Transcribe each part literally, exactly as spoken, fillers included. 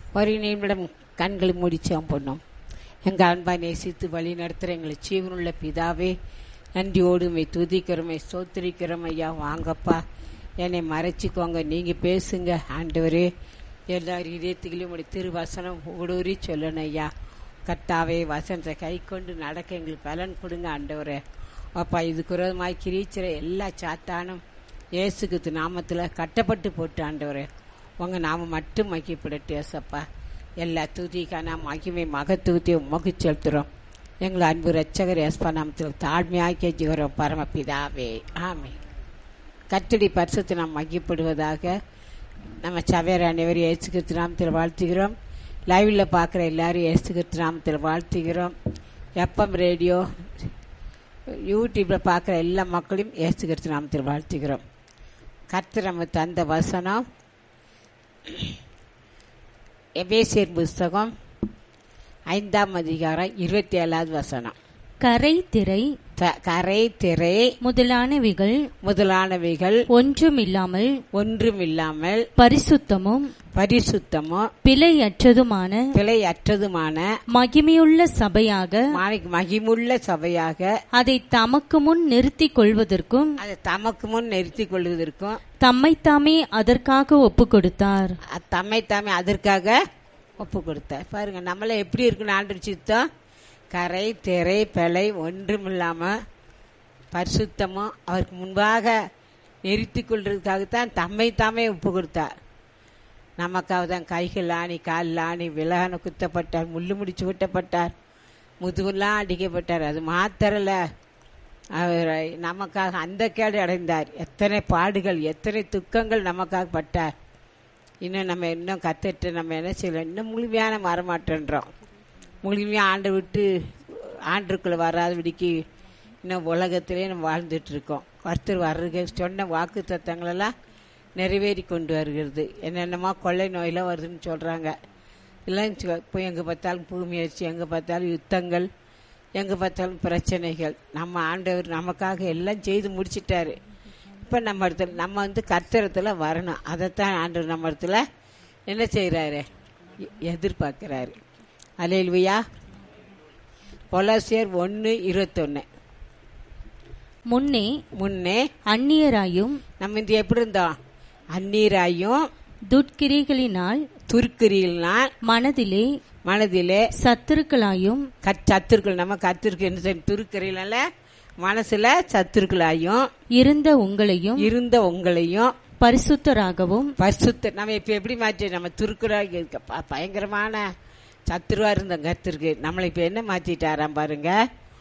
ஒரு நிமிடம் கண்களை முடிச்சோம் பண்ணோம். எங்கள் அன்பா நேசித்து வழி நடத்துகிற எங்களை ஜீவனுள்ள பிதாவே, நன்றியோடுமை துதிக்கிறோமை சோத்திரிக்கிறோம். ஐயா வாங்கப்பா, என்னை மறைச்சிக்கோங்க, நீங்கள் பேசுங்க ஆண்டவரே. எல்லாரும் இதயத்துக்களையும் உடைய திருவசனம் ஊடுருவி சொல்லணும் ஐயா. கர்த்தாவே, வசனத்தை கை கொண்டு நடக்க எங்களுக்கு பலன் கொடுங்க ஆண்டவரே. அப்பா, இதுக்கு விரோதமாய் கிரீச்சிற எல்லா சாத்தானும் இயேசுக்கு நாமத்தில் கட்டப்பட்டு போட்டு ஆண்டவரே, உங்கள் நாம மட்டும் மகிப்படட்டு ஏசப்பா. எல்லா துதிக்கான மகிமை மகத்துவத்தை உமக்கு செலுத்துகிறோம். எங்கள் அன்பு ரட்சகர் ஏசப்பா நாமத்தில் தாழ்மையாக கெஞ்சுகிறோம் பரமபிதாவே, ஆமே. கர்த்தருடைய பரிசுத்தை நாம் மகிப்படுவதாக. நம்ம சபையர் அனைவரும் இயேசு கிறிஸ்து நாமத்தில் வாழ்த்துகிறோம். லைவில் பார்க்குற எல்லாரும் இயேசு கிறிஸ்து நாமத்தில் வாழ்த்துகிறோம். எஃப்எம் ரேடியோ, யூடியூப்பில் பார்க்குற எல்லா மக்களையும் இயேசு கிறிஸ்து நாமத்தில் வாழ்த்துகிறோம். கர்த்தர் நம்ம தந்த வசனம் எபேசியர் புஸ்தகம் ஐந்தாம் அதிகாரம் இருபத்தி ஏழாவது வசனம். கரை திரை கரை திரை முதலானவைகள் முதலானவைகள் ஒன்றுமில்லாமல் ஒன்றுமில்லாமல் பரிசுத்தமும் பரிசுத்தமும் பிழையற்றதுமான பிழையற்றதுமான மகிமையுள்ள சபையாக மகிமுள்ள சபையாக அதை தமக்கு முன் நிறுத்திக் கொள்வதற்கும் அதை தமக்கு முன் நிறுத்திக் கொள்வதற்கும் தம்மைத்தாமே அதற்காக ஒப்பு கொடுத்தார். தம்மைத்தாமே அதற்காக ஒப்பு கொடுத்தார். பாருங்க, நம்மள எப்படி இருக்குன்னு ஆண்டவர் சித்தம். கரை திரை பிழை ஒன்றுமில்லாமல் பரிசுத்தமும் அவருக்கு முன்பாக நிறுத்தி கொள்றதுக்காகத்தான் தம்மை தாமே ஒப்பு கொடுத்தார். நமக்காக தான் கைகள் ஆணி காலில் ஆணி விலகன குத்தப்பட்டார், முள்ளு முடிச்சு விட்டப்பட்டார், முதுகுலாம் அடிக்கப்பட்டார். அது மாத்திரல, அவர் நமக்காக அந்த கேடு அடைந்தார். எத்தனை பாடுகள், எத்தனை துக்கங்கள் நமக்காக பட்டார். இன்னும் நம்ம இன்னும் கத்துட்டு நம்ம என்ன செய்யலாம், இன்னும் முழுமையான வரமாட்டேன்றோம். முழுமையாக ஆண்டு விட்டு ஆண்டுக்குள்ளே வராதபடிக்கு இன்னும் உலகத்திலே நம்ம வாழ்ந்துட்டு இருக்கோம். கர்த்தர் வர்றது சொன்ன வாக்கு தத்தங்களெல்லாம் நிறைவேறி கொண்டு வருகிறது. என்னென்னமோ கொள்ளை நோயெல்லாம் வருதுன்னு சொல்கிறாங்க. எல்லாம் இப்போ எங்கே பார்த்தாலும் பூமி அரிசி, எங்கே பார்த்தாலும் யுத்தங்கள், எங்கே பார்த்தாலும் பிரச்சனைகள். நம்ம ஆண்டவர் நமக்காக எல்லாம் செய்து முடிச்சிட்டாரு. இப்போ நம்ம இடத்துல நம்ம வந்து கர்த்தரத்தில் வரணும். அதைத்தான் ஆண்டவர் நம்ம இடத்துல என்ன செய்கிறாரு, எதிர்பார்க்குறாரு. அல்லேலூயா. கொலோசியர் ஒன்று இருபத்தொன்னு. முன்னே முன்னே அந்நியராயும் நம்ம இந்த எப்படி இருந்தோம், அந்நியராயும் துட்கிரிகளினால் துர்க்கிரியினால் மனதிலே மனதிலே சத்துருக்களாயும் சத்துருக்கள் நம்ம கத்திருக்கு துருக்கிறினால மனசுல சத்துருக்களாயும் இருந்த உங்களையும் இருந்த உங்களையும் பரிசுத்தராகவும் பரிசுத்த நம்ம இப்ப எப்படி மாற்றி நம்ம துருக்குறாக பயங்கரமான சத்துருவா இருந்த கத்திருக்கு நம்மளை இப்ப என்ன மாற்றிட்டாராம் பாருங்க.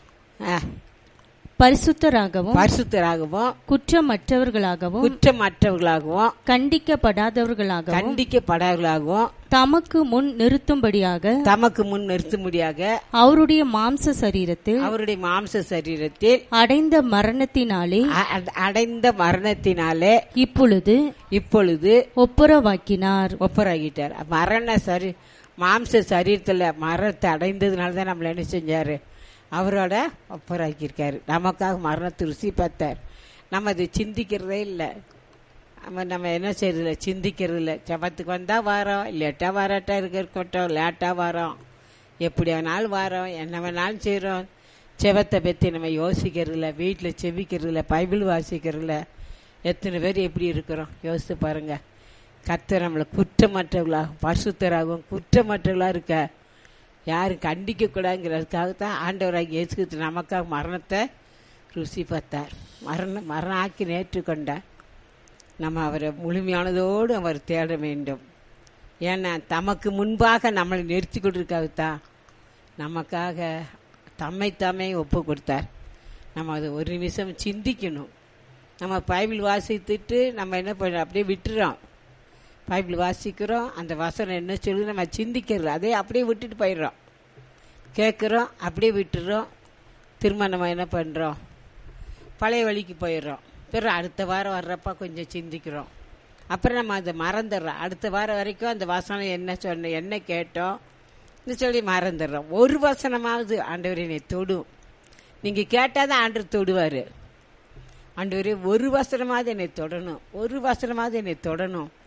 பரிசுத்தராகவும் பரிசுத்தராகவும் குற்றமற்றவர்களாகவும் குற்றமற்றவர்களாகவும் கண்டிக்கப்படாதவர்களாகவும் கண்டிக்கப்படாதவர்களாகவும் தமக்கு முன் நிறுத்தும்படியாக தமக்கு முன் நிறுத்தும்படியாக அவருடைய மாம்ச சரீரத்தில் அவருடைய மாம்ச சரீரத்தில் அடைந்த மரணத்தினாலே அடைந்த மரணத்தினாலே இப்பொழுது இப்பொழுது ஒப்புரவாக்கினார் ஒப்புரவாக்கிட்டார். மரண சரி மாம்ச சரீரத்துல மரணத்தை அடைந்ததுனாலதான் நம்மள என்ன செஞ்சாரு, அவரோட ஒப்பராக்கியிருக்காரு. நமக்காக மரணத்தை ருசி பார்த்தார். நம்ம அதை சிந்திக்கிறதே இல்லை. நம்ம நம்ம என்ன செய்யறதில்ல, சிந்திக்கிறது இல்லை. ஜபத்துக்கு வந்தால் வரோம், லேட்டாக வராட்டா இருக்கட்டும், லேட்டாக வரோம், எப்படி வேணாலும் வரோம், என்ன வேணாலும் செய்கிறோம். செவத்தை பற்றி நம்ம யோசிக்கிறதில்ல, வீட்டில் செவிக்கிறதில்ல, பைபிள் வாசிக்கிறதில்ல. எத்தனை பேர் எப்படி இருக்கிறோம் யோசித்து பாருங்க. கர்த்தர் நம்மளை குற்றமற்றவர்களாகவும் பரிசுத்தராகவும் குற்றமற்றவர்களாக இருக்க யாரும் கண்டிக்க கூடாதுங்கிறதுக்காகத்தான் ஆண்டவராக இயேசு கிறிஸ்து நமக்காக மரணத்தை ருசி பார்த்தார். மரணம் மரணம் ஆக்கி நேற்றுக்கொண்டார். நம்ம அவரை முழுமையானதோடு அவர் தேட வேண்டும். ஏன்னா தமக்கு முன்பாக நம்மளை நிறுத்தி கொண்டிருக்காகத்தான் நமக்காக தம்மை தாமே ஒப்பு கொடுத்தார். நம்ம அதை ஒரு நிமிஷம் சிந்திக்கணும். நம்ம பைபிள் வாசித்துட்டு நம்ம என்ன பண்ணுறோம், அப்படியே விட்டுறோம். பைபிள் வாசிக்கிறோம், அந்த வசனம் என்ன சொல்லுது நம்ம சிந்திக்கிறது, அதே அப்படியே விட்டுட்டு போயிடுறோம். கேட்குறோம், அப்படியே விட்டுறோம். திரும்ப நம்ம என்ன பண்ணுறோம், பழைய வழிக்கு போயிடுறோம். பிறகு அடுத்த வாரம் வர்றப்ப கொஞ்சம் சிந்திக்கிறோம். அப்புறம் நம்ம அதை மறந்துடுறோம். அடுத்த வாரம் வரைக்கும் அந்த வசனம் என்ன சொன்ன என்ன கேட்டோம் சொல்லி மறந்துடுறோம். ஒரு வசனமாவது ஆண்டவர் என்னை தொடும். நீங்கள் கேட்டால் தான் ஆண்டவர் தொடுவார். ஆண்டவரே ஒரு வசனமாவது என்னை தொடணும், ஒரு வசனமாவது என்னை தொடணும்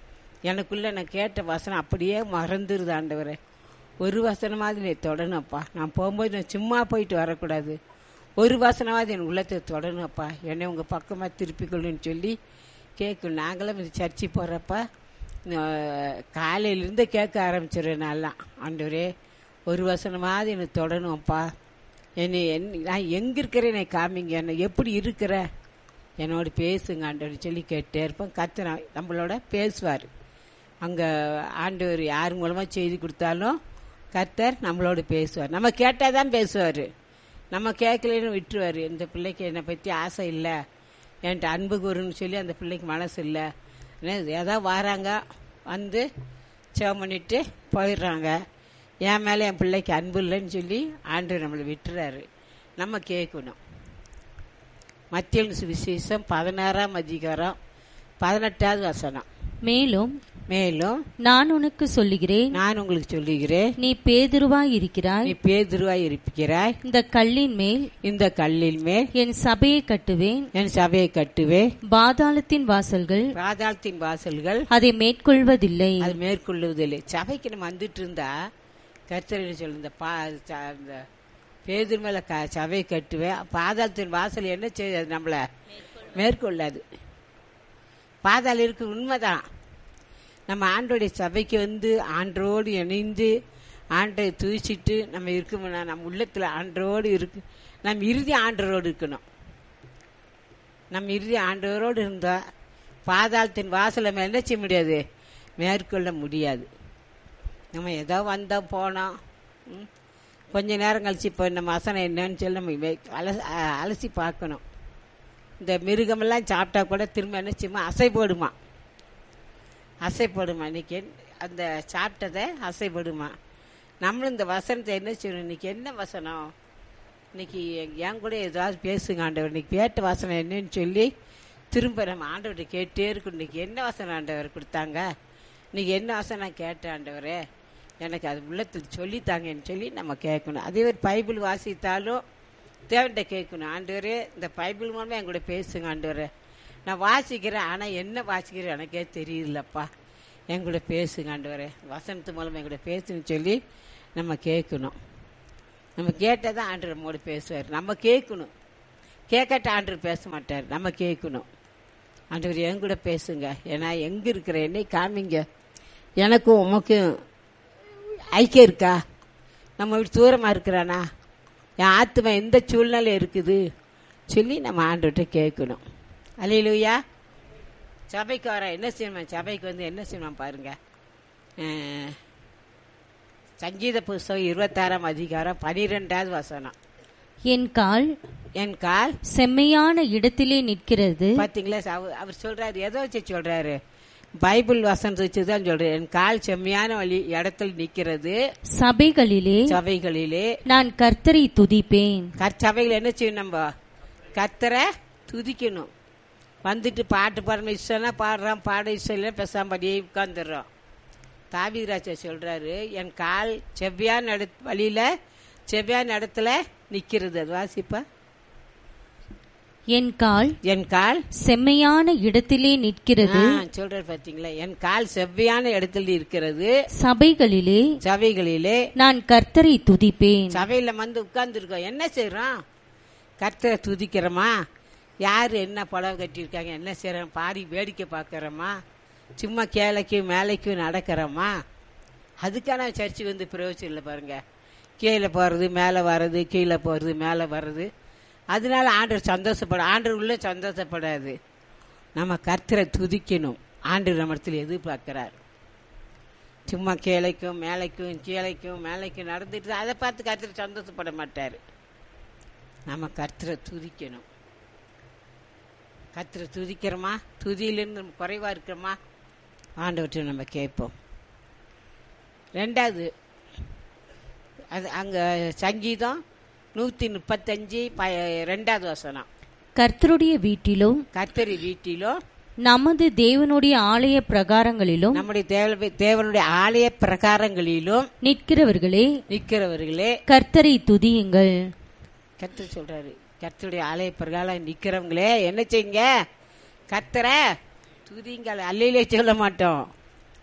எனக்குள்ளே நான் கேட்ட வசனம் அப்படியே மறந்துருது ஆண்டவரே. ஒரு வசனமாவது நீ தொடணும்ப்பா. நான் போகும்போது நான் சும்மா போயிட்டு வரக்கூடாது. ஒரு வசனமாவது என் உள்ளத்தை தொடணும்ப்பா. என்னை உங்கள் பக்கமாக திருப்பிக்கொள்ளுன்னு சொல்லி கேட்கணும். நாங்களும் இந்த சர்ச்சை போகிறப்ப காலையிலேருந்து கேட்க ஆரம்பிச்சிடுறேன். நான்லாம் ஆண்டவரே ஒரு வசனமாவது எனக்கு தொடணும்ப்பா. என்னை என் நான் எங்கே இருக்கிறேன் என்னை காமிங்க, என்னை எப்படி இருக்கிற என்னோட பேசுங்க ஆண்டவர் சொல்லி கேட்டே இருப்பேன். கர்த்தர் நம்மளோட பேசுவார். அங்கே ஆண்டவர் யார் மூலமாக செய்தி கொடுத்தாலும் கர்த்தர் நம்மளோட பேசுவார். நம்ம கேட்டால் தான் பேசுவார். நம்ம கேட்கலன்னு விட்டுருவார். இந்த பிள்ளைக்கு என்னை பற்றி ஆசை இல்லை, என்கிட்ட அன்பு கூறுன்னு சொல்லி அந்த பிள்ளைக்கு மனசு இல்லை. ஏதோ வராங்க, வந்து சேவ் பண்ணிட்டு போயிடுறாங்க. என் மேலே என் பிள்ளைக்கு அன்பு இல்லைன்னு சொல்லி ஆண்டவர் நம்மளை விட்டுறாரு. நம்ம கேட்கணும். மத்திய சுவிசேஷம் பதினாறாம் அதிகாரம் பதினெட்டாவது வசனம். மேலும் மேலும் நான் உனக்கு சொல்லுகிறேன், நான் உங்களுக்கு சொல்லுகிறேன், நீ பேதுருவாய் இருக்கிறாய், நீ பேதுருவாய் இருக்கிறாய். இந்த கல்லின் மேல் இந்த கல்லின் மேல் என் சபையை கட்டுவேன், என் சபையை கட்டுவேன். பாதாளத்தின் வாசல்கள் பாதாளத்தின் வாசல்கள் அதை மேற்கொள்வதில்லை. அது மேற்கொள்வதில்லை. சபைக்கு நம்ம வந்துட்டு இருந்தா கர்த்தர் சொல்லு, இந்த பா இந்த பேதுரு மேல சபையை கட்டுவேன். பாதாளத்தின் வாசல் என்ன செய்யாது, நம்மள மேற்கொள்ளாது. பாதாளம் இருக்கு, உண்மைதான். நம்ம ஆண்டோடைய சபைக்கு வந்து ஆண்டரோடு இணைந்து ஆண்டை தூசிட்டு நம்ம இருக்கோம்னா நம்ம உள்ளத்தில் ஆண்டரோடு இருக்கு. நம்ம இறுதி ஆண்டரோடு இருக்கணும். நம்ம இறுதி ஆண்டவரோடு இருந்தால் பாதாளத்தின் வாசலை நம்ம என்ன செய்ய முடியாது, மேற்கொள்ள முடியாது. நம்ம ஏதோ வந்தோம் போனோம், கொஞ்ச நேரம் கழிச்சு இப்போ நம்ம வசனம் என்னன்னு சொல்லி நம்ம அலசி அலசி பார்க்கணும். இந்த மிருகமெல்லாம் சாப்பிட்டா கூட திரும்ப என்ன செய்யுமா, அசைப்படுமா அசைப்படுமா இன்னைக்கு அந்த சாப்பிட்டதை அசைப்படுமா. நம்மளும் இந்த வசனத்தை என்ன செய்யணும், இன்னைக்கு என்ன வசனம், இன்னைக்கு என் கூட ஏதாவது பேசுங்க ஆண்டவர், இன்னைக்கு கேட்ட வசனம் என்னன்னு சொல்லி திரும்ப நம்ம ஆண்டவர்கிட்ட கேட்டே இருக்கணும். இன்னைக்கு என்ன வசனம் ஆண்டவர் கொடுத்தாங்க, இன்னைக்கு என்ன வசனம் கேட்ட ஆண்டவரே, எனக்கு அது உள்ளத்தில் சொல்லித்தாங்கன்னு சொல்லி நம்ம கேட்கணும். அதே ஒரு பைபிள் வாசித்தாலும் தேவன்கிட்ட கேட்கணும், ஆண்டவரே இந்த பைபிள் மூலமாக என் கூட பேசுங்க ஆண்டவரே, நான் வாசிக்கிறேன் ஆனால் என்ன வாசிக்கிறேன் எனக்கே தெரியலப்பா, என் கூட பேசுங்க ஆண்டவரே, வசனத்து மூலமாக என் கூட பேசுன்னு சொல்லி நம்ம கேட்கணும். நம்ம கேட்டால் தான் ஆண்டவர் நம்மோட பேசுவார். நம்ம கேட்கணும். கேட்காட்ட ஆண்டவர் பேச மாட்டார். நம்ம கேட்கணும், ஆண்டவர் என் கூட பேசுங்க, ஏன்னா எங்கே இருக்கிற என்னை காமிங்க, எனக்கும் உமக்கும் ஐக்கியம் இருக்கா, நம்ம வீட்டு தூரமாக இருக்கிறானா, என் ஆத்மா எந்த சூழ்நிலை இருக்குது சொல்லி நம்ம ஆண்டவர்கிட்ட கேட்கணும். அல்லேலூயா. சபைக்கு வர என்ன செய்யணும், சபைக்கு வந்து என்ன செய்யணும் பாருங்க. சங்கீத புஸ்தகம் இருபத்தாறாம் அதிகாரம் பனிரெண்டாவது வசனம். என் கால் என் கால் செம்மையான இடத்திலே நிற்கிறது. பாத்தீங்களா, அவர் சொல்றாரு, எதை வச்சு சொல்றாரு, பைபிள் வசனத்தை வச்சுதான் சொல்றேன். என் கால் செம்மையான வழி இடத்தில் நிற்கிறது, சபைகளிலே சபைகளிலே நான் கர்த்தரை துதிப்பேன். சபைகள் என்ன செய்யணும், நம்ம கர்த்தரை துதிக்கணும். வந்துட்டு பாட்டு பாடணும் இஷ்டம்னா பாடுறோம், பாட இஷ்டம் இல்லை பேசாம படியே உட்காந்துடுறோம். தாவீதுராஜா சொல்றாரு, என் கால் செவ்வியான இட வழியில செவ்வியான இடத்துல நிக்கிறது. அது வாசிப்பா. என் கால் என் கால் செம்மையான இடத்திலே நிற்கிறது. சொல்றாரு பாத்தீங்களா, என் கால் செவ்வியான இடத்துல இருக்கிறது, சபைகளிலே சபைகளிலே நான் கர்த்தரை துதிப்பேன். சபையில வந்து உட்கார்ந்து இருக்கோம், என்ன செய்யறோம், கர்த்தரை துதிக்கிறோமா, யாரு என்ன புடவை கட்டியிருக்காங்க என்ன செய்யறோம் பாடி வேடிக்கை பார்க்கறோமா, சும்மா கேளைக்கும் மேலைக்கும் நடக்கிறோமா, அதுக்கான சர்ச்சுக்கு வந்து பிரயோஜனம் இல்லை பாருங்க. கீழே போறது மேலே வர்றது, கீழே போறது மேலே வர்றது, அதனால ஆண்டவர் சந்தோஷப்பட ஆண்டவர் உள்ள சந்தோஷப்படாது. நம்ம கர்த்தரை துதிக்கணும். ஆண்டவர் நம்மளத்தில் எதிர்பார்க்கிறார். சும்மா கீழைக்கும் மேலைக்கும் கீழைக்கும் மேலைக்கும் நடந்துட்டு அதை பார்த்து கர்த்தரை சந்தோஷப்பட மாட்டார். நம்ம கர்த்தரை துதிக்கணும். கர்த்தரை துதிக்கிறோமா, துதியிலிருந்து நம்ம குறைவா இருக்கிறோமா, ஆண்டவற்றை நம்ம கேட்போம். ரெண்டாவது, அது அங்க சங்கீதம் நூத்தி முப்பத்தஞ்சு ரெண்டாவது வசனம். கர்த்தருடைய வீட்டிலும் கர்த்தரி வீட்டிலும் நமது தேவனுடைய ஆலய பிரகாரங்களிலும் நம்முடைய தேவனுடைய ஆலய பிரகாரங்களிலும் நிற்கிறவர்களே நிற்கிறவர்களே கர்த்தரை துதியுங்கள். கர்த்தர் சொல்றாரு, கர்த்தருடைய ஆலய பிரகாரம் நிற்கிறவங்களே என்ன செய்யுங்க, கர்த்தரை துதிங்கள். அல்லையிலே சொல்ல மாட்டோம்,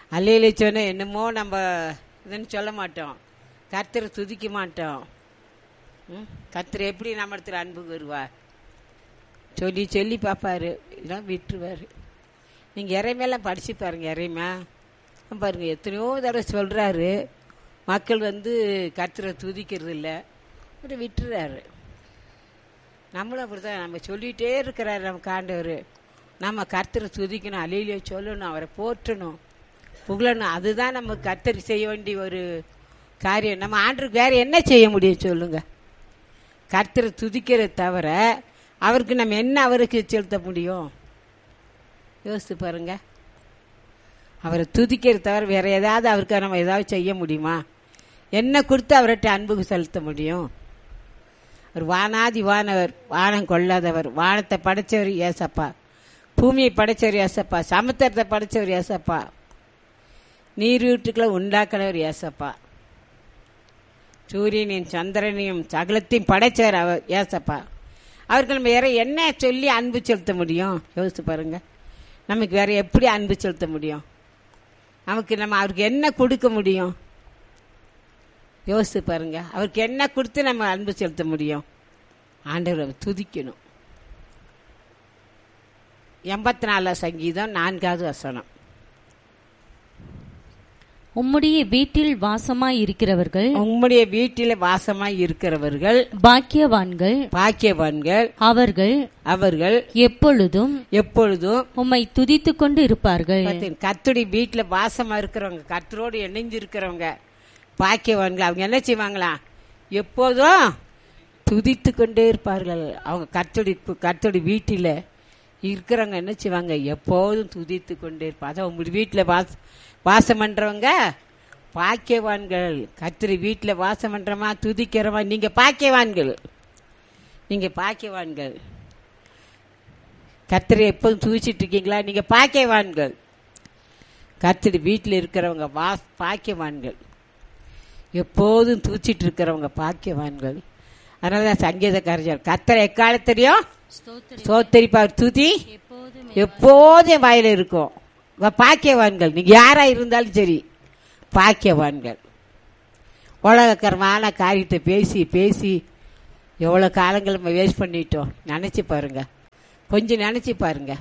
அல்லேலூயா சொன்ன என்னமோ நம்ம இதுன்னு சொல்ல மாட்டோம், கர்த்தரை துதிக்க மாட்டோம். கர்த்தர் எப்படி நம்ம இடத்துல அன்பு வருவார் சொல்லி சொல்லி பார்ப்பாரு, இதெல்லாம் விட்டுருவார். நீங்கள் இறைமையெல்லாம் படிச்சு பாருங்க. இறைமை பாருங்க, எத்தனையோ தடவை சொல்கிறாரு, மக்கள் வந்து கர்த்தரை துதிக்கிறது இல்லை, அப்படி விட்டுறாரு. நம்மளும் அப்படி தான், நம்ம சொல்லிகிட்டே இருக்கிறாரு நம்ம ஆண்டவர். நம்ம கர்த்தரை துதிக்கணும், அல்லேலூயா சொல்லணும், அவரை போற்றணும், புகழணும். அதுதான் நம்ம கர்த்தர் செய்ய வேண்டிய ஒரு காரியம். நம்ம ஆண்டருக்கு வேறு என்ன செய்ய முடியும் சொல்லுங்க? கர்த்தரை துதிக்கிறத தவிர அவருக்கு நம்ம என்ன அவருக்கு செலுத்த முடியும்? யோசித்து பாருங்க. அவரை துதிக்கிறத தவிர வேற ஏதாவது அவருக்கு நம்ம ஏதாவது செய்ய முடியுமா? என்ன கொடுத்து அவர்கிட்ட அன்புக்கு செலுத்த முடியும்? அவர் வானாதி வானவர், வானம் கொள்ளாதவர், வானத்தை படைச்சவர் ஏசப்பா, பூமியை படைச்சவர் ஏசப்பா, சமுத்திரத்தை படைச்சவர் ஏசப்பா, நீரூற்றுக்களை உண்டாக்கினவர் ஏசப்பா, சூரியனையும் சந்திரனையும் சகலத்தையும் படைச்சவர் அவர் ஏசப்பா. அவருக்கு நம்ம வேற என்ன சொல்லி அன்பு செலுத்த முடியும்? யோசிச்சு பாருங்க. நமக்கு வேற எப்படி அன்பு செலுத்த முடியும்? நமக்கு நம்ம அவருக்கு என்ன கொடுக்க முடியும்? யோசிச்சு பாருங்க. அவருக்கு என்ன கொடுத்து நம்ம அன்பு செலுத்த முடியும்? ஆண்டவரை துதிக்கணும். எண்பத்தி நாலாம் சங்கீதம் நான்காவது வசனம். உம்முடைய வீட்டில் வாசமாய் இருக்கிறவர்கள் உம்முடைய வீட்டில் வாசமாய் இருக்கிறவர்கள் பாக்கியவான்கள் பாக்கியவான்கள் அவர்கள் அவர்கள் எப்பொழுதும் எப்பொழுதும் உம்மை துதித்துக் கொண்டு இருப்பார்கள். கர்த்தருடைய வீட்டுல வாசமா இருக்கிறவங்க, கர்த்தரோடு இணைஞ்சு இருக்கிறவங்க பாக்கியவான்கள். அவங்க என்ன செய்வாங்களா? எப்போதும் துதித்து கொண்டே இருப்பார்கள். அவங்க கர்த்தருடைய கர்த்தருடைய வீட்டில இருக்கிறவங்க என்ன செய்வாங்க? எப்போதும் துதித்து கொண்டே இருப்பாங்க. அதான் உங்களுடைய வீட்டில் வாச வாசம் பண்றவங்க பாக்கியவான்கள். கர்த்தர் வீட்டில் வாசம் பண்றமா, துதிக்கிறவா, நீங்க பாக்கியவான்கள். நீங்க பாக்கியவான்கள். கர்த்தரை எப்போதும் துதிச்சிட்டு இருக்கீங்களா? நீங்க பாக்கியவான்கள். கர்த்தர் வீட்டில் இருக்கிறவங்க வா பாக்கியவான்கள். எப்போதும் தூச்சிட்டு இருக்கிறவங்க பாக்கியவான்கள். அதனாலதான் சங்கீதக்காரர் கர்த்தரை எக்காலத்திலையும் ஸ்தோத்தரிப்பார், துதி எப்போதும் வாயில இருக்கும். பாக்கியவான்கள். நீங்க யாரா இருந்தாலும் சரி பாக்கியவான்கள். உலகக்கரமான காரியத்தை பேசி பேசி எவ்வளவு காலங்கள் நம்ம வேஸ்ட் பண்ணிட்டோம். நினைச்சு பாருங்க, கொஞ்சம் நினைச்சு பாருங்க.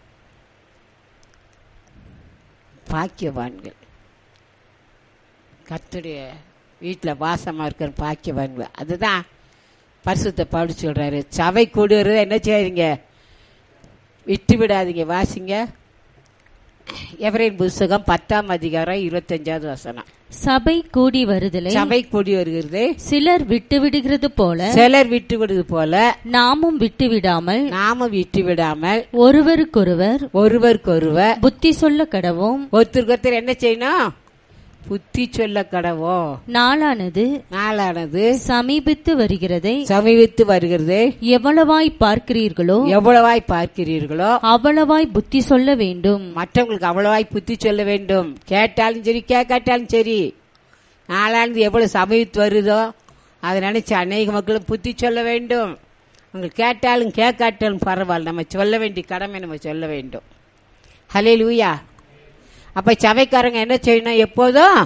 பாக்கியவான்கள் கர்த்தருடைய வீட்டில் வாசமா இருக்கிற பாக்கியவான்கள். அதுதான் பரிசுத்த பவுல் சொல்றாரு. சபை கூடுறது என்ன செய்யாதீங்க, விட்டு விடாதீங்க. வாசிங்க எபிரேயர் புத்தகம் பத்தாம் அதிகாரம் இருபத்தஞ்சாவது வசனம். சபை கூடி வருதலை சபை கூடி வருகிறது சிலர் விட்டு விடுகிறது போல சிலர் விட்டு விடுவது போல நாமும் விட்டு விடாமல் நாமும் விட்டு விடாமல் ஒருவருக்கொருவர் ஒருவருக்கொருவர் புத்தி சொல்ல கடவோம். ஒருத்தருக்கு ஒருத்தர் என்ன செய்யணும்? புத்தி சொல்ல கடவோம். நாளானது நாளானது சமீபித்து வருகிறதை சமீபித்து வருகிறது. எவ்வளவாய் பார்க்கிறீர்களோ எவ்வளவாய் பார்க்கிறீர்களோ அவ்வளவாய் புத்தி சொல்ல வேண்டும். மற்றவங்களுக்கு அவ்வளவாய் புத்தி சொல்ல வேண்டும். கேட்டாலும் சரி கேட்காட்டாலும் சரி, நாளானது எவ்வளவு சமீபித்து வருதோ அதை நினைச்சு அநேக மக்களும் புத்தி சொல்ல வேண்டும். அவங்க கேட்டாலும் கேட்காட்டாலும் பரவாயில்ல, நம்ம சொல்ல வேண்டிய கடமை நம்ம சொல்ல வேண்டும். ஹல்லேலூயா. அப்ப சபைக்காரங்க என்ன செய்யணும்? எப்போதும்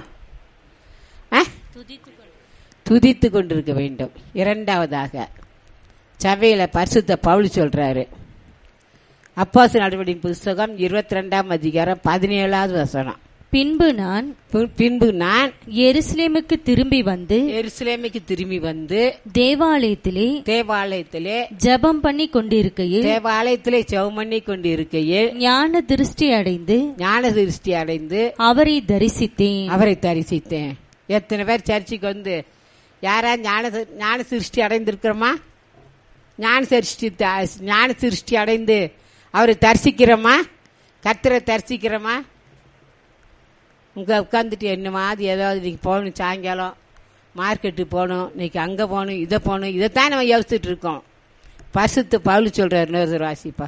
துதித்து கொண்டிருக்க வேண்டும். இரண்டாவதாக சபையில பரிசுத்த பவுல் சொல்றாரு. அப்போஸ்தலர் நடவடிக்கையின் புத்தகம் இருபத்தி ரெண்டாம் அதிகாரம் பதினேழாவது வசனம். பின்பு நான் பின்பு நான் எருசலேமுக்கு திரும்பி வந்து எருசலேமுக்கு திரும்பி வந்து தேவாலயத்திலே தேவாலயத்திலே ஜெபம் பண்ணி கொண்டிருக்கையில் தேவாலயத்திலே ஜெபம் பண்ணி கொண்டிருக்கையில் ஞான திருஷ்டி அடைந்து ஞான திருஷ்டி அடைந்து அவரை தரிசித்தேன் அவரை தரிசித்தேன். எத்தனை பேர் சர்ச்சைக்கு வந்து யாரா ஞான ஞான திருஷ்டி அடைந்திருக்கிறோமா? ஞான திருஷ்டி ஞான திருஷ்டி அடைந்து அவரை தரிசிக்கிறோமா? கர்த்தரை தரிசிக்கிறோமா? உங்க உட்காந்துட்டு என்னமா அது ஏதாவது இன்னைக்கு போகணும், சாயங்காலம் மார்க்கெட்டு போகணும், இன்னைக்கு அங்கே போகணும், இதை போகணும், இதைத்தான் நம்ம யோசிச்சுட்டு இருக்கோம். பரிசுத்த பவுல் சொல்றாரு. இன்னொரு வாசிப்பா.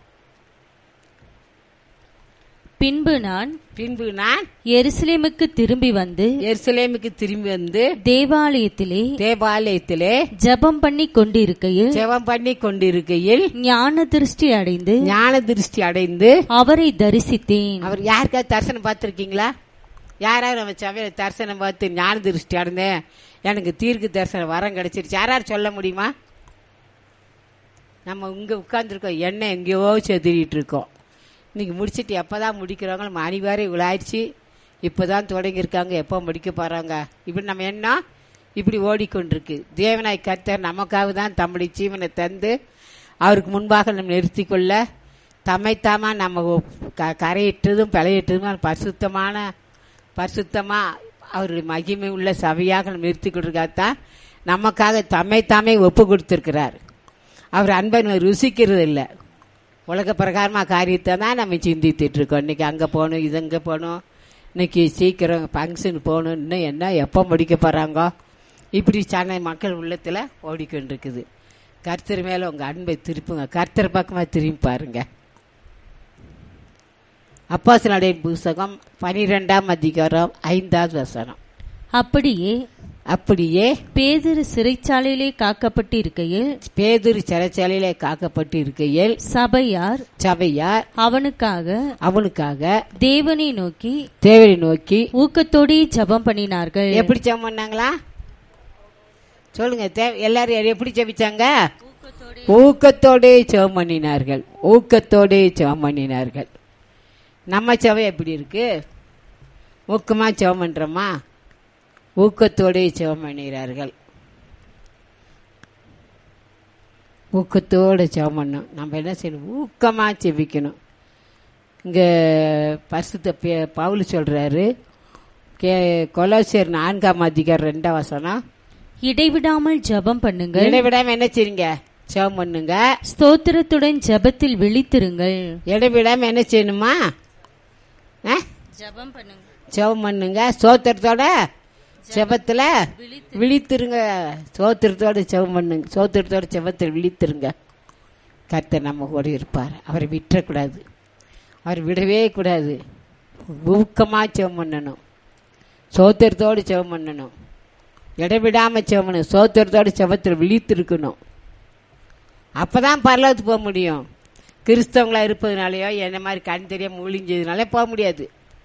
பின்பு நான் பின்பு நான் எருசலேமுக்கு திரும்பி வந்து எருசலேமுக்கு திரும்பி வந்து தேவாலயத்திலே தேவாலயத்திலே ஜெபம் பண்ணி கொண்டிருக்கையில் ஜெபம் பண்ணி கொண்டிருக்கையில் ஞான திருஷ்டி அடைந்து ஞான திருஷ்டி அடைந்து அவரை தரிசித்தேன். அவர் யாருக்காவது தரிசனம் பார்த்திருக்கீங்களா? யாராவது நம்ம சபையில் தரிசனம் பார்த்து ஞான திருஷ்டி அடைந்தேன், எனக்கு தீர்க்கு தரிசனம் வரம் கிடைச்சிருச்சு, யாராவது சொல்ல முடியுமா? நம்ம இங்கே உட்காந்துருக்கோம், எண்ணெய் எங்கேயோ செதுறிட்டு இருக்கோம். இன்னைக்கு முடிச்சுட்டு எப்போ தான் முடிக்கிறவங்க, நம்ம அணிவாரே இவ்வளோ ஆயிடுச்சு, இப்போ தான் தொடங்கியிருக்காங்க, எப்போ முடிக்க போகிறாங்க, இப்படி நம்ம எண்ணம் இப்படி ஓடிக்கொண்டிருக்கு. தேவனாய் கர்த்தர் நமக்காக தான் தம்முடைய ஜீவனை தந்து அவருக்கு முன்பாக நம்ம நிறுத்திக்கொள்ள தம்மைத்தாமா நம்ம க கரையிட்டதும் பிழையிட்டதும் பரிசுத்தமான பரிசுத்தமாக அவருடைய மகிமை உள்ள சபையாக நம்ம நிறுத்தி கொண்டிருக்காதான் நமக்காக தம்மைத்தாமே ஒப்பு கொடுத்துருக்கிறார். அவர் அன்பை ருசிக்கிறது இல்லை, உலக பிரகாரமாக காரியத்தை தான் நம்ம சிந்தித்துட்டு இருக்கோம். இன்னைக்கு அங்கே போகணும், இது அங்கே போகணும், இன்னைக்கு சீக்கிரம் ஃபங்க்ஷன் போகணும், இன்னும் என்ன எப்போ முடிக்க போகிறாங்க, இப்படி சென்னை மக்கள் உள்ளத்தில் ஓடிக்கொண்டிருக்குது. கர்த்தர் மேலே உங்கள் அன்பை திருப்புங்க, கர்த்தர் பக்கமாக திரும்பி பாருங்க. அப்போஸ்தலருடைய புத்தகம் பனிரெண்டாம் அதிகாரம் ஐந்தாவது வசனம். அப்படியே அப்படியே பேதுரு சிறைச்சாலையிலே காக்கப்பட்டு இருக்கையில் பேதுரு சிறைச்சாலையிலே காக்கப்பட்டு இருக்கையில் சபையார் சபையார் அவனுக்காக அவனுக்காக தேவனை நோக்கி தேவனை நோக்கி ஊக்கத்தோடு ஜெபம் பண்ணினார்கள். எப்படி ஜெபம் பண்ணாங்களா சொல்லுங்க, எல்லாரும் எப்படி ஜெபிச்சாங்க? ஊக்கத்தோடு ஜெபம் பண்ணினார்கள், ஊக்கத்தோடு ஜெபம் பண்ணினார்கள். நம்ம சபை எப்படி இருக்கு? ஊக்கமா ஜெபம் பண்றோமா? ஊக்கத்தோடு ஜெபம் பண்ணுகிறார்கள். ஊக்கத்தோடு ஜெபம் பண்ணணும். நம்ம என்ன செய்யணும்? ஊக்கமா ஜெபிக்கணும். இங்க பரிசுத்த பவுல் சொல்றாரு, கொலோசியர் நான்காம் அதிகாரம் ரெண்டாம் வசனம், இடைவிடாமல் ஜெபம் பண்ணுங்கள். இடைவிடாம என்ன செய்யுங்க? ஜெபம் பண்ணுங்க. ஸ்தோத்திரத்துடன் ஜெபத்தில் விழித்திருங்கள். இடைவிடாம என்ன செய்யணுமா? ஜெபம் பண்ணுங்க, ஜெபம் பண்ணுங்க. ஸ்தோத்திரத்தோட ஜெபத்துல விழித்திருங்க. ஸ்தோத்திரத்தோட ஜெபம் பண்ணுங்க, ஸ்தோத்திரத்தோட ஜெபத்தில் விழித்திருங்க. கர்த்தர் நம்ம கூட இருப்பார். அவரை விட்டுறக்கூடாது, அவர் விடவே கூடாது. ஊக்கமா ஜெபம் பண்ணணும், ஸ்தோத்திரத்தோடு ஜெபம் பண்ணணும், இடைவிடாம ஜெபம் பண்ணணும், ஸ்தோத்திரத்தோட ஜெபத்தில் விழித்திருக்கணும். அப்பதான் பரலோகத்துக்கு போக முடியும். கிறிஸ்தவங்களா இருப்பதுனாலயோ என்ன மாதிரி கண் தெரியாம ஒளிஞ்சதுனாலே போக முடியாது.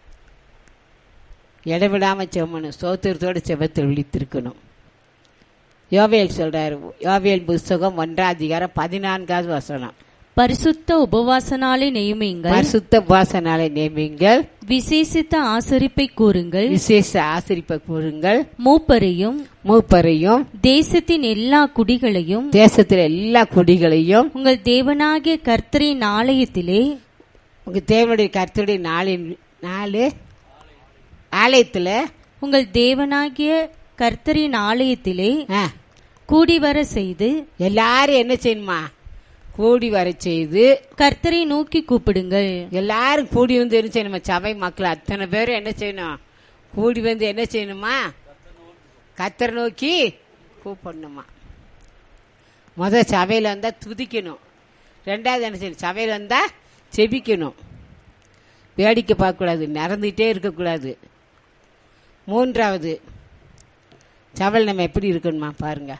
இடைவிடாம ஜெபம், ஸ்தோத்திரத்தோடு ஜெபத்தில் விழித்திருக்கணும். யோவேல் சொல்றாரு, யோவேல் புஸ்தகம் ஒன்றாம் அதிகாரம் பதினான்காவது வசனம், பரிசுத்த உபவாசனாலே நியமியுங்கள், பரிசுத்த உபவாசனாலே நியமியுங்கள், விசேஷித்த ஆசரிப்பை கூறுங்கள், விசேஷ ஆசரிப்பை கூறுங்கள், மூப்பரையும் மூப்பரையும் தேசத்தின் எல்லா குடிகளையும் தேசத்தில் எல்லா குடிகளையும் உங்கள் தேவனாகிய கர்த்தரின் ஆலயத்திலே உங்க தேவனுடைய கர்த்தருடைய நாளின் நாலு ஆலயத்துல உங்கள் தேவனாகிய கர்த்தரின் ஆலயத்திலே கூடி வர செய்து, எல்லாரும் என்ன செய்யணுமா? கூடி வர செய்து கர்த்தரை நோக்கி கூப்பிடுங்கள். எல்லாரும் கூடி வந்து என்ன செய்யணுமா? சபை மக்கள் அத்தனை பேரும் என்ன செய்யணும்? கூடி வந்து என்ன செய்யணுமா? கர்த்தரை நோக்கி கூப்பிடணுமா? முத சபையில வந்தா துதிக்கணும். ரெண்டாவது என்ன செய்யணும்? சபையில வந்தா செபிக்கணும். வேடிக்கை பார்க்க கூடாது, நடந்துகிட்டே இருக்கக்கூடாது. மூன்றாவது சபையில் நம்ம எப்படி இருக்கணுமா பாருங்க.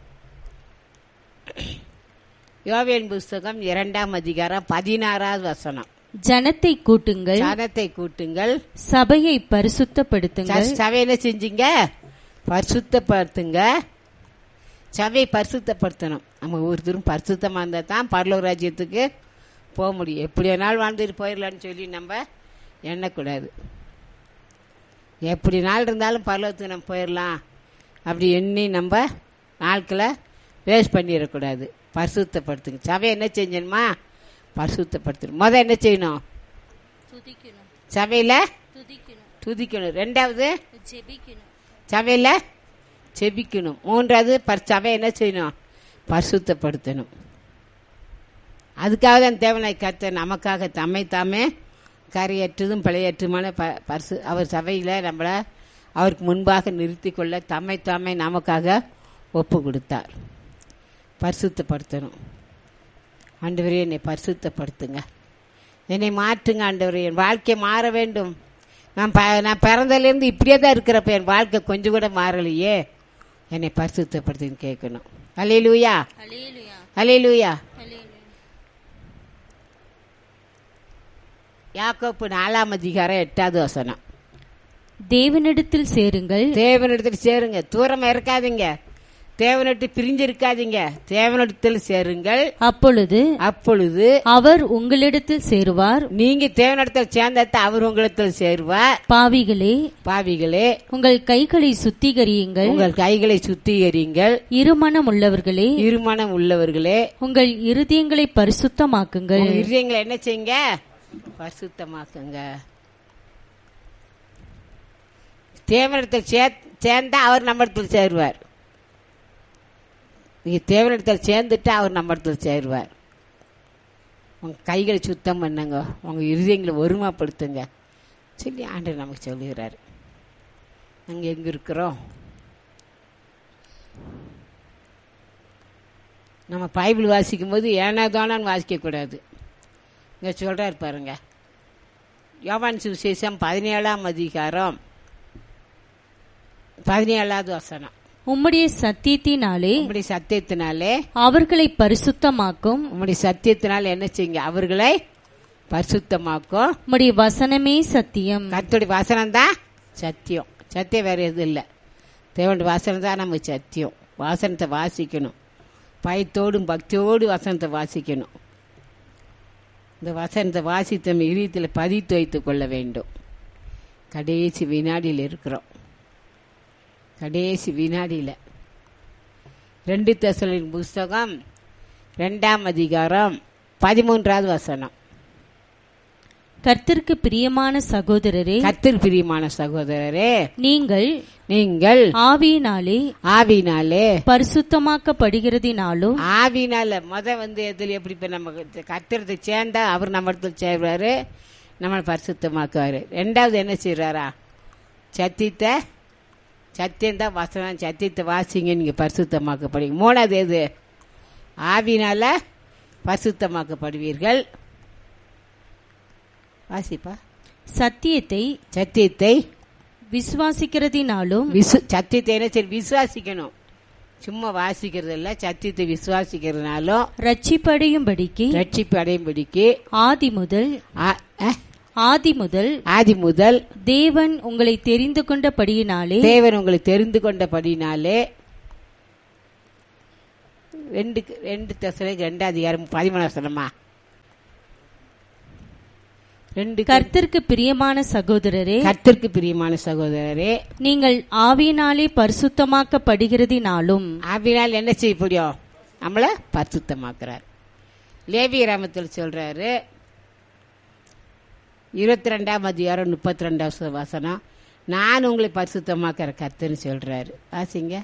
யோவேல் புஸ்தகம் இரண்டாம் அதிகாரம் பதினாறாவது வசனம், ஜனத்தை கூட்டுங்கள், ஜனத்தை கூட்டுங்கள், சபையை பரிசுத்தப்படுத்துங்கள். சபையில செஞ்சீங்க பரிசுத்தப்படுத்துங்க. சபையை பரிசுத்தப்படுத்தணும். நம்ம ஒருத்தரும் பரிசுத்தமா இருந்தா தான் பரலோக ராஜ்யத்துக்கு போக முடியும். எப்படி வேணாலும் வாழ்ந்துட்டு போயிடலான்னு சொல்லி நம்ம எண்ணக்கூடாது. எப்படி நாள் இருந்தாலும் பரலோகத்துக்கு நம்ம போயிடலாம் அப்படி எண்ணி நம்ம நாட்களை வேஸ்ட் பண்ணிடக்கூடாது. பரிசுத்தப்படுத்துங்க. சபையை என்ன செஞ்சணுமா? பரிசுத்தப்படுத்தணும். முத என்ன செய்யணும்? சபையில துதிக்கணும். ரெண்டாவது சபையில செபிக்கணும். மூன்றாவது சபையை என்ன செய்யணும்? பரிசுத்தப்படுத்தணும். அதுக்காக தான் தேவனாய் கர்த்தர் நமக்காக தம்மை தாமே கரையற்றதும் பிழையற்றுமான பரிசு அவர் சபையில நம்மள அவருக்கு முன்பாக நிறுத்தி கொள்ள தம்மை தாமே நமக்காக ஒப்பு கொடுத்தார். பரிசுத்தப்படுத்தணும். ஆண்டவரே என்னை பரிசுத்தப்படுத்துங்க, என்னை மாற்றுங்க ஆண்டவரே, என் வாழ்க்கை மாற வேண்டும். நான் நான் பிறந்தலேருந்து இப்படியே தான் இருக்கிறப்ப என் வாழ்க்கை கொஞ்சம் கூட மாறலையே, என்னை பரிசுத்தப்படுத்துன்னு கேட்கணும். அல்லேலூயா, அல்லேலூயா. யாக்கோப்பு நாலாம் அதிகாரம் எட்டாவது வசனம், தேவனிடத்தில் சேருங்கள். தேவனிடத்தில் சேருங்க. தூரமா இருக்காதீங்க. தேவனிட்டு பிரிஞ்சு இருக்காதீங்க. தேவனிடத்தில் சேருங்கள். அப்பொழுது அப்பொழுது அவர் உங்களிடத்தில் சேருவார். நீங்க தேவனிடத்தில் சேர்ந்த அவர் உங்களிடத்தில் சேருவார். பாவிகளே பாவிகளே உங்கள் கைகளை சுத்திகரியுங்கள். உங்கள் கைகளை சுத்திகரியுங்கள். இருமனம் உள்ளவர்களே இருமனம் உள்ளவர்களே உங்கள் இருதயங்களை பரிசுத்தமாக்குங்கள். இருதயங்களை என்ன செய்யுங்க? பரிசுத்தமாக்குங்க. தேவனிடத்தில் சேர்ந்தா அவர் நம்ம இடத்தில் சேருவார். நீங்க தேவனிடத்தில் சேர்ந்துட்டு அவர் நம்ம இடத்துல சேருவார். உங்க கைகளை சுத்தம் பண்ணுங்க. உங்க இருதயங்களை ஒருமைப்படுத்துங்க சொல்லி ஆண்டவர் நமக்கு சொல்லுகிறார். நாங்கள் எங்க இருக்கிறோம்? நம்ம பைபிள் வாசிக்கும் போது ஏனாதானு வாசிக்க கூடாது. இங்க சொல்றாரு பாருங்க, யோவான் சுவிசேஷம் பதினேழாம் அதிகாரம் பதினேழாவது வசனம். உம்முடைய சத்தியத்தினாலே உம்முடைய சத்தியத்தினாலே அவர்களை பரிசுத்தமாக்கும். உம்முடைய சத்தியத்தினால என்ன செய்யுங்க? அவர்களை பரிசுத்தமாக்கும். உம்முடைய வசனமே சத்தியம். கர்த்தருடைய வசனம் தான் சத்தியம். சத்தியம் வேற எதுவும் இல்லை. தேவனுடைய வசனம் தான் நம்ம சத்தியம். வசனத்தை வாசிக்கணும். பயத்தோடும் பக்தியோடு வசனத்தை வாசிக்கணும். இந்த வசனத்தை வாசித்து நம்ம இதயத்தில் பதித்து வைத்துக் கொள்ள வேண்டும். கடைசி வினாடியில் இருக்கிறோம். கடைசி வினாடியில ரெண்டு தெசலோனிக்கேயர் புஸ்தகம் இரண்டாம் அதிகாரம் பதிமூன்றாவது வசனம். கர்த்தருக்கு பிரியமான சகோதரரே கர்த்தர் பிரியமான சகோதரரே நீங்கள் நீங்கள் ஆவியினாலே ஆவியினாலே பரிசுத்தமாக்கப்படுகிறதினாலும். ஆவியினால முத வந்து எதில் எப்படி இப்ப நம்ம கர்த்தரை சேர்ந்தா அவர் நம்ம இடத்துல சேர்வாரு, நம்மளை பரிசுத்தமாக்குவாரு. ரெண்டாவது என்ன செய்யறாரா? சத்தியத்தை சத்தியம் தான் வசனம். சத்தியத்தை வாசிங்க, நீங்க பரிசுத்தமாக்கப்படுவீங்க. மூணாவது எது? ஆவினால பரிசுத்தமாக்கப்படுவீர்கள். வாசிப்பா. சத்தியத்தை சத்தியத்தை விசுவாசிக்கிறதினாலும். சத்தியத்தை என்ன சரி விசுவாசிக்கணும். சும்மா வாசிக்கிறது இல்ல, சத்தியத்தை விசுவாசிக்கிறதுனாலும் ரட்சிப்படையும்படிக்கு ரட்சிப்பு அடையும்படிக்கு ஆதி முதல் ஆதி முதல் ஆதி முதல் தேவன் உங்களை தெரிந்து கொண்டபடியினாலே தேவன் உங்களை தெரிந்து கொண்டபடியினாலே ரெண்டு ரெண்டு தெசலோனிக்கேயர் ரெண்டு அதிகாரம் பதிமூணு வசனமா. ரெண்டு கர்த்தருக்கு பிரியமான சகோதரரே கர்த்தருக்கு பிரியமான சகோதரரே நீங்கள் ஆவியினாலே பரிசுத்தமாக்கப்படுகிறதினாலும். ஆவியினால் என்ன செய்ய முடியும்? நம்மள பரிசுத்தமாக்குறார். லேவியராமத்தில் சொல்றாரு இருபத்தி ரெண்டாம் அதிகாரம் முப்பத்தி ரெண்டாவது வசனம். நான் உங்களை பரிசுத்தமாக்கிற கர்த்தர்னு சொல்றாரு. வாசிங்க.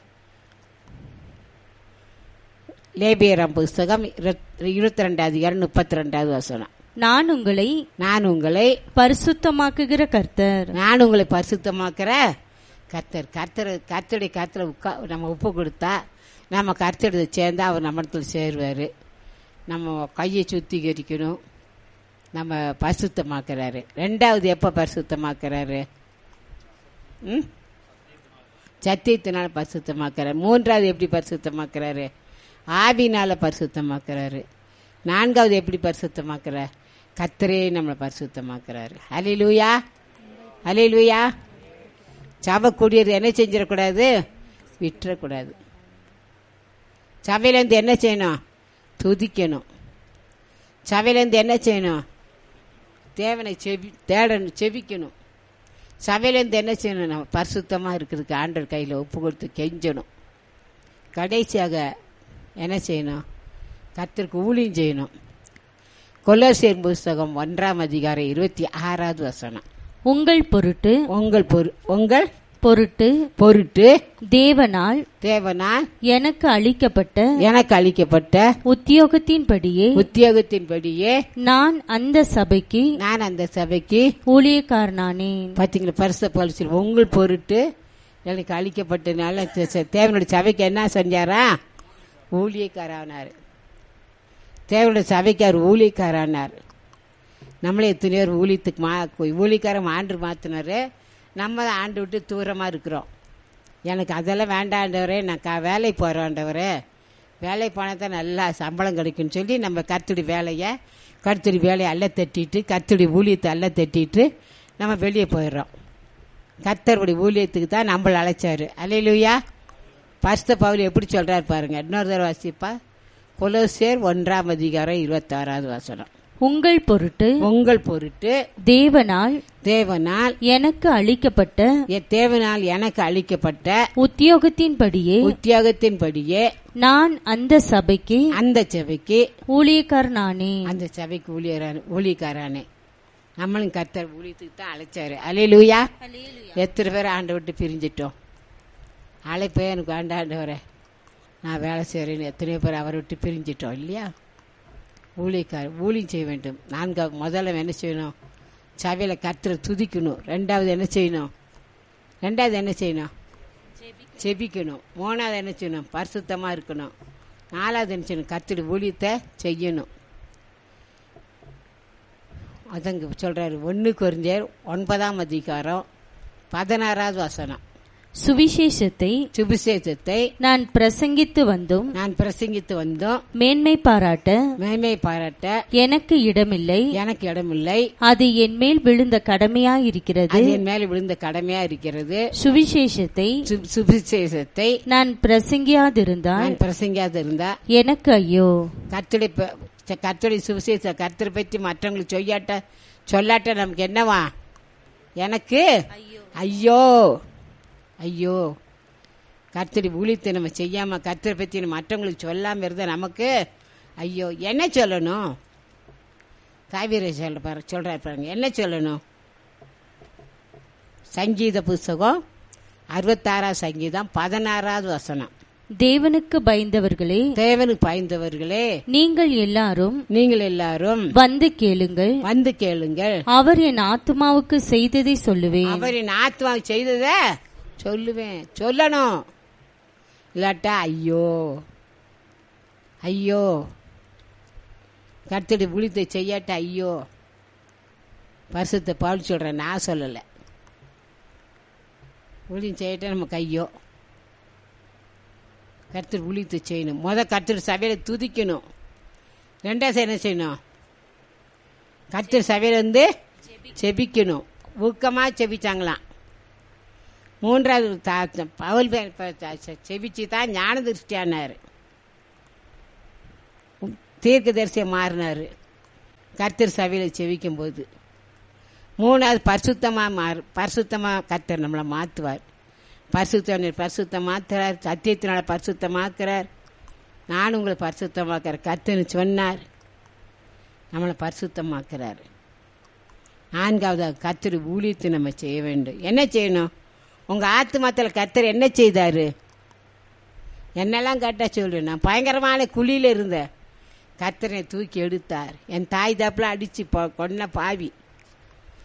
லேவியராம் புஸ்தகம் இருபத்தி ரெண்டு அதிகாரம் முப்பத்தி ரெண்டாவது வசனம். நான் உங்களை நான் உங்களை பரிசுத்தமாக்குகிற கர்த்தர். நான் உங்களை பரிசுத்தமாக்குற கர்த்தர். கர்த்தர் கர்த்தருடைய கர்த்தரை உட்கா நம்ம ஒப்பு கொடுத்தா நம்ம கர்த்தரை சேர்ந்தா அவர் நம்ம இடத்துல சேருவாரு. நம்ம கையை சுத்திகரிக்கணும். நம்ம பரிசுத்தமாக்குறாரு. ரெண்டாவது எப்ப பரிசுத்தமாக்குறாரு? ம் சத்தியத்தினால பரிசுத்தமாக்குறாரு. மூன்றாவது எப்படி பரிசுத்தமாக்குறாரு? ஆவினால பரிசுத்தமாக்குறாரு. நான்காவது எப்படி பரிசுத்தமாக்குறார்? கர்த்தரே நம்மளை பரிசுத்தமாக்குறாரு. ஹல்லேலூயா, ஹல்லேலூயா. சபை கூடியது என்ன செஞ்சிடக்கூடாது? விட்டுறக்கூடாது. சபையிலேருந்து என்ன செய்யணும்? துதிக்கணும். சபையிலேருந்து என்ன செய்யணும்? தேவனை செவி தேடணும், செபிக்கணும். சபையிலேருந்து என்ன செய்யணும்? நம்ம பரிசுத்தமாக இருக்கிறதுக்கு ஆண்டவர் கையில் ஒப்பு கொடுத்து கெஞ்சணும். கடைசியாக என்ன செய்யணும்? கர்த்தருக்கு ஊழியம் செய்யணும். கொலோசியர் புஸ்தகம் ஒன்றாம் அதிகாரம் இருபத்தி ஆறாவது வசனம். உங்கள் பொருட்டு உங்கள் பொரு உங்கள் பொருட்டு பொருட்டு தேவனால் தேவனால் எனக்கு அளிக்கப்பட்ட எனக்கு அளிக்கப்பட்ட உத்தியோகத்தின்படியே உத்தியோகத்தின்படியே நான் அந்த சபைக்கு நான் அந்த சபைக்கு ஊழியக்காரனானேன். பாத்தீங்களா? பரிசுத்த பவுல் உங்கள் பொருட்டு எனக்கு அளிக்கப்பட்டனால தேவனுடைய சபைக்கு என்ன செஞ்சாரா? ஊழியக்காரனார். தேவனுடைய சபைக்கு அவர் ஊழியக்காரனார். நம்மளே எத்தனை பேர் ஊழியத்துக்கு மா ஊழியக்காரன் ஆண்டு மாத்தினாரு. நம்ம தான் ஆண்டு விட்டு தூரமாக இருக்கிறோம். எனக்கு அதெல்லாம் வேண்டாண்டவரே, நான் க வேலைக்கு போகிறேன்டவரே, வேலைக்கு போனால் தான் நல்லா சம்பளம் கிடைக்குன்னு சொல்லி நம்ம கர்த்தருடைய வேலையை கர்த்தருடைய வேலையை அல்ல தட்டிட்டு கர்த்தருடைய ஊழியத்தை அல்ல தட்டிட்டு நம்ம வெளியே போயிடுறோம். கர்த்தருடைய ஊழியத்துக்கு தான் நம்மளை அழைச்சாரு. அல்லேலூயா. பரிசுத்த பவுல் எப்படி சொல்றாரு பாருங்க. இன்னொரு தடவை வாசிப்பா. கொலோசியர் ஒன்றாம் அதிகாரம் இருபத்தி ஆறாவது வசனம். உங்கள் பொருட்டு உங்கள் பொருட்டு தேவனால் தேவனால் எனக்கு அளிக்கப்பட்ட எ- தேவனால் எனக்கு அளிக்கப்பட்ட உத்தியோகத்தின்படியே உத்தியோகத்தின்படியே நான் அந்த சபைக்கு அந்த சபைக்கு ஊழியக்காரனானே. அந்த சபைக்கு ஊழியரான ஊழியக்காரானே. நம்மளும் கர்த்தர் ஊழியத்துக்கு தான் அழைச்சாரு. அல்லேலூயா. எத்தனை பேர் ஆண்டை விட்டு பிரிஞ்சிட்டோம். அழைப்பே எனக்கு ஆண்டாண்டவரே நான் வேலை செய்கிறேன்னு எத்தனையோ பேர் அவரை விட்டு பிரிஞ்சிட்டோம் இல்லையா. ஊழியக்கார ஊழியம் செய்ய வேண்டும். நான்காவது முதல்ல என்ன செய்யணும்? சபையில் கர்த்தரை துதிக்கணும். ரெண்டாவது என்ன செய்யணும்? ரெண்டாவது என்ன செய்யணும்? செபிக்கணும். மூணாவது என்ன செய்யணும்? பரிசுத்தமாக இருக்கணும். நாலாவது என்ன செய்யணும்? கர்த்தருடைய ஊழியத்தை செய்யணும். அதங்க சொல்றாரு. ஒன்று கொரிந்தியர் ஒன்பதாம் அதிகாரம் பதினாறாவது வசனம். சுவிசேஷத்தை சுவிசேஷத்தை நான் பிரசங்கித்து வந்தும் நான் பிரசங்கித்து வந்தோம் மேன்மை பாராட்ட மேன்மை பாராட்ட எனக்கு இடமில்லை. எனக்கு இடமில்லை. அது என் மேல் விழுந்த கடமையாயிருக்கிறது. அது என் மேல விழுந்த கடமையா இருக்கிறது. சுவிசேஷத்தை சு- சுவிசேஷத்தை நான் பிரசங்கியாதிருந்தால் நான் பிரசங்கியாது இருந்தா எனக்கு ஐயோ. கர்த்தருடைய ப- கர்த்தருடைய சுவிசேஷ கர்த்தரை பற்றி மற்றவங்களுக்கு சொல்லாட்ட சொல்லாட்ட நமக்கு என்னவா? எனக்கு ஐயோ ஐயோ. கர்த்தருடைய ஊழியத்தை நம்ம செய்யாம கர்த்தரை பற்றி மற்றவங்களுக்கு சொல்லாம இருந்தா நமக்கு ஐயோ. என்ன சொல்லணும்? காவிரி சொல்ற பாரு சொல்றாரு பாருங்க. என்ன சொல்லணும்? சங்கீத புஸ்தகம் அறுபத்தாறாவது சங்கீதம் பதினாறாவது வசனம். தேவனுக்கு பயந்தவர்களே, தேவனுக்கு பயந்தவர்களே, நீங்கள் எல்லாரும் நீங்கள் எல்லாரும் வந்து கேளுங்கள். வந்து கேளுங்கள். அவர் என் ஆத்துமாவுக்கு செய்ததை சொல்லுவேன். அவரின் ஆத்மா செய்தத சொல்லுவேன். சொல்லணும். இல்லாட்டா ஐயோ ஐயோ. கர்த்தருடைய ஊழியத்தை செய்யாட்ட ஐயோ. பரிசுத்த பவுல் சொல்றேன், நான் சொல்லலை. ஊழியம் செய்யட்ட நமக்கு ஐயோ. கர்த்தர் ஊழியத்தை செய்யணும். முத கர்த்தர் சபையில துதிக்கணும். ரெண்டாவது என்ன செய்யணும்? கர்த்தர் சபையில வந்து செபிக்கணும். ஊக்கமா செபிச்சாங்களாம். மூன்றாவது தா- பவுல் செபிச்சு தான் ஞான திருஷ்டியானாரு. தீர்க்க தரிசியா மாறினாரு கர்த்தர் சபையில செபிக்கும் போது. மூணாவது பரிசுத்தமா மாறு பரிசுத்தமா கர்த்தர் நம்மளை மாத்துவார். பரிசுத்த பரிசுத்தம் மாத்துறார். சத்தியத்தினால பரிசுத்தமாக்குறார். நான் உங்களை பரிசுத்தமாக்குறேன் கர்த்தர்னு சொன்னார். நம்மளை பரிசுத்தமாக்குறாரு. நான்காவது கர்த்தர் ஊழியத்தை நம்ம செய்ய வேண்டும். என்ன செய்யணும்? உங்க ஆத்துமாத்தில் கர்த்தர் என்ன செய்தாரு? என்னெல்லாம் கேட்டா சொல்லு. நான் பயங்கரமான குழியில இருந்தேன். கர்த்தரை தூக்கி எடுத்தார். என் தாய் தாப்புல அடிச்சு கொன்ன பாவி